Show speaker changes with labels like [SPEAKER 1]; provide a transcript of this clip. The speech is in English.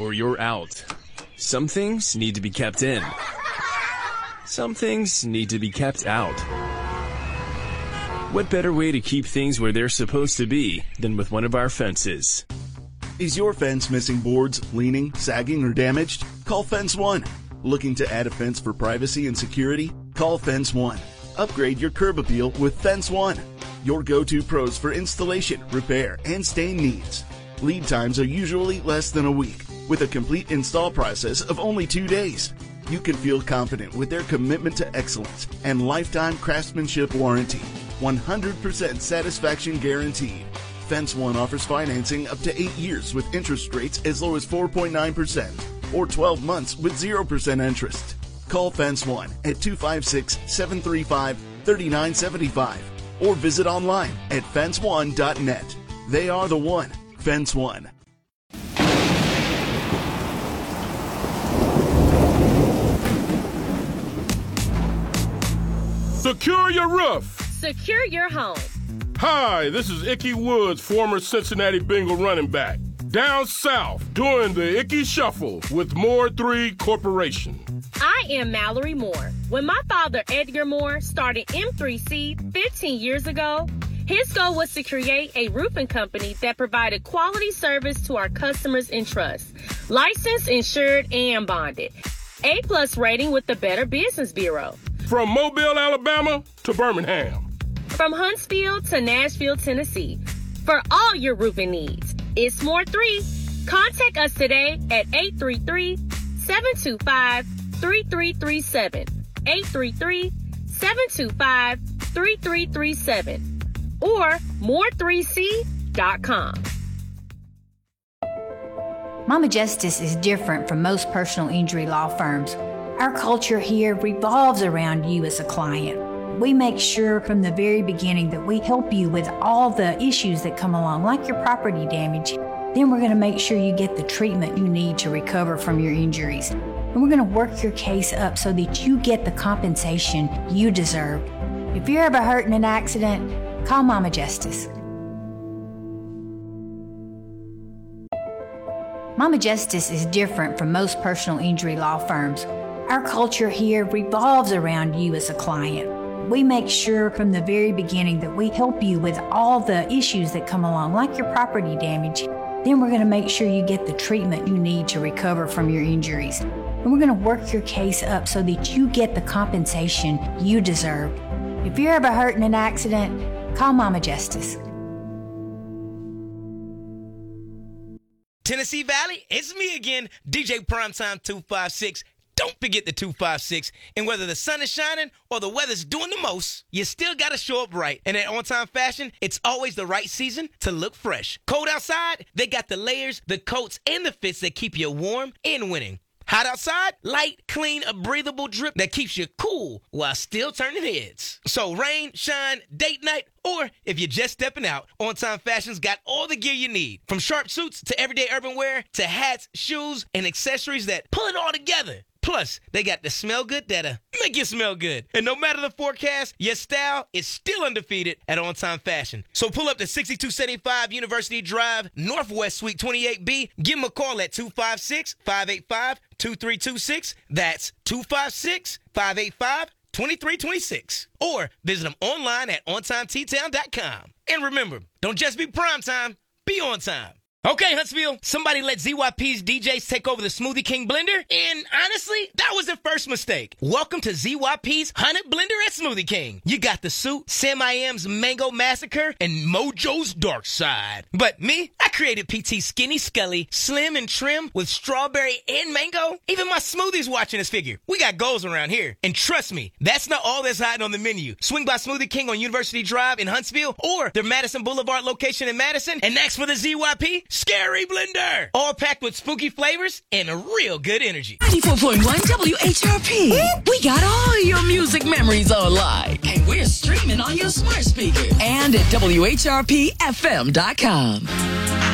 [SPEAKER 1] or you're out. Some things need to be kept in. Some things need to be kept out. What better way to keep things where they're supposed to be than with one of our fences?
[SPEAKER 2] Is your fence missing boards, leaning, sagging, or damaged? Call Fence One. Looking to add a fence for privacy and security? Call Fence One. Upgrade your curb appeal with Fence One. Your go-to pros for installation, repair, and stain needs. Lead times are usually less than a week, with a complete install process of only 2 days. You can feel confident with their commitment to excellence and lifetime craftsmanship warranty. 100% satisfaction guaranteed. Fence One offers financing up to 8 years with interest rates as low as 4.9% or 12 months with 0% interest. Call Fence One at 256-735-3975 or visit online at fenceone.net. They are the one. Fence One.
[SPEAKER 3] Secure your roof.
[SPEAKER 4] Secure your home.
[SPEAKER 3] Hi, this is Ickey Woods, former Cincinnati Bengal running back. Down south, doing the Ickey Shuffle with Moore 3 Corporation.
[SPEAKER 4] I am Mallory Moore. When my father, Edgar Moore, started M3C 15 years ago, his goal was to create a roofing company that provided quality service to our customers in trust. Licensed, insured, and bonded. A+ rating with the Better Business Bureau.
[SPEAKER 3] From Mobile, Alabama to Birmingham.
[SPEAKER 4] From Huntsville to Nashville, Tennessee. For all your roofing needs, it's Moore 3. Contact us today at 833-725-3337. 833-725-3337. Or more3c.com.
[SPEAKER 5] Mama Justice is different from most personal injury law firms. Our culture here revolves around you as a client. We make sure from the very beginning that we help you with all the issues that come along, like your property damage. Then we're going to make sure you get the treatment you need to recover from your injuries. And we're going to work your case up so that you get the compensation you deserve. If you're ever hurt in an accident, call Mama Justice. Mama Justice is different from most personal injury law firms. Our culture here revolves around you as a client. We make sure from the very beginning that we help you with all the issues that come along, like your property damage. Then we're going to make sure you get the treatment you need to recover from your injuries. And we're going to work your case up so that you get the compensation you deserve. If you're ever hurt in an accident, call Mama Justice.
[SPEAKER 6] Tennessee Valley, it's me again, DJ Primetime 256. Don't forget the 256. And whether the sun is shining or the weather's doing the most, you still got to show up right. And at On Time Fashion, it's always the right season to look fresh. Cold outside, they got the layers, the coats, and the fits that keep you warm and winning. Hot outside, light, clean, a breathable drip that keeps you cool while still turning heads. So rain, shine, date night, or if you're just stepping out, On Time Fashion's got all the gear you need. From sharp suits to everyday urban wear to hats, shoes, and accessories that pull it all together. Plus, they got the smell good that'll make you smell good. And no matter the forecast, your style is still undefeated at On Time Fashion. So pull up to 6275 University Drive, Northwest Suite 28B. Give them a call at 256-585-2326. That's 256-585-2326. Or visit them online at OnTimeTtown.com. And remember, don't just be prime time, be on time. Okay, Huntsville, somebody let ZYP's DJs take over the Smoothie King blender, and honestly, that was their first mistake. Welcome to ZYP's 100 Blender at Smoothie King. You got the Suit, Sam I Am's Mango Massacre, and Mojo's Dark Side. But me, I created PT Skinny Scully, slim and trim with strawberry and mango. Even my smoothies watching this figure. We got goals around here. And trust me, that's not all that's hiding on the menu. Swing by Smoothie King on University Drive in Huntsville or their Madison Boulevard location in Madison and ask for the ZYP Scary Blender. All packed with spooky flavors and a real good energy.
[SPEAKER 7] 94.1 WHRP. We got all your music memories online. And we're streaming on your smart speaker and at WHRPFM.com.